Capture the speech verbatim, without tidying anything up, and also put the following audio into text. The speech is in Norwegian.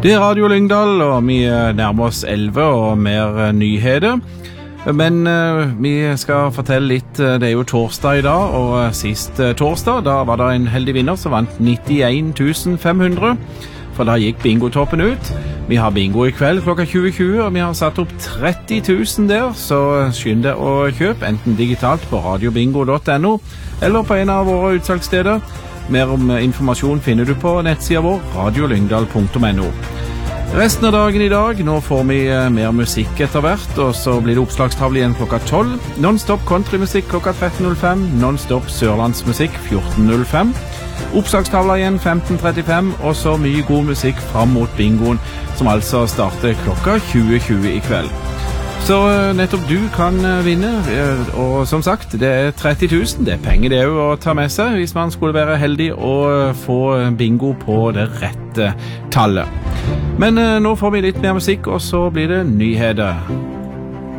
Det er Radio Lyngdal, og vi nærmer oss elleve og mer nyheter. Men uh, vi skal fortelle litt, uh, det er jo torsdag i dag, og uh, sist uh, torsdag, da var det en heldig vinner som vant nittien tusen fem hundre, for da gikk bingotoppen ut. Vi har bingo i kveld klokka tjue tjue, og vi har satt opp tretti tusen der, så skynd deg å kjøpe, enten digitalt på radiobingo punktum no, eller på en av våre utsalgssteder. Mer om informasjon finner du på nettsida vår, radiolyngdal punktum no. Resten av dagen i dag, nå får vi mer musikk etter hvert, og så blir det oppslagstavle igjen klokka tolv, non-stop countrymusikk klokka tretten null fem, non-stop sørlandsmusikk fjorten null fem, oppslagstavle igjen femten trettifem, og så mye god musikk fram mot bingoen, som altså starter klokka tjue tjue i kveld. Så nettopp du kan vinne, og som sagt, det er tretti tusen, det er penger det å ta med seg, hvis man skulle være heldig og få bingo på det rette tallet. Men nå får vi litt mer musikk, og så blir det nyheter.